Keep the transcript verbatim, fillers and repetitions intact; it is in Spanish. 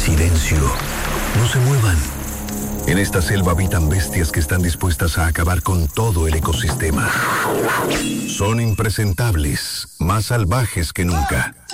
Silencio. No se muevan. En esta selva habitan bestias que están dispuestas a acabar con todo el ecosistema. Son impresentables, más salvajes que nunca.